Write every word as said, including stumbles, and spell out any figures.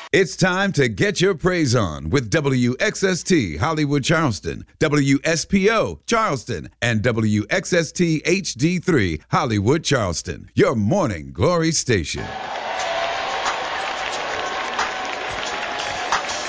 It's time to get your praise on with W X S T Hollywood Charleston, W S P O Charleston, and W X S T H D three Hollywood Charleston, your morning glory station.